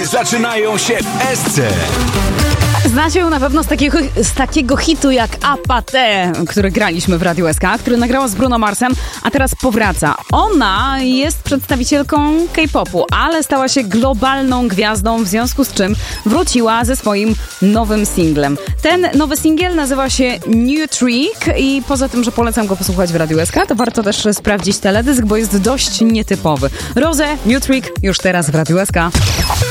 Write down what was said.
zaczynają się w SC. Znacie ją na pewno z takiego hitu jak Apathy, który graliśmy w Radiu SK, który nagrała z Bruno Marsem, a teraz powraca. Ona jest przedstawicielką K-popu, ale stała się globalną gwiazdą, w związku z czym wróciła ze swoim nowym singlem. Ten nowy singiel nazywa się New Trick i poza tym, że polecam go posłuchać w Radiu SK, to warto też sprawdzić teledysk, bo jest dość nietypowy. Rose, New Trick już teraz w Radiu SK.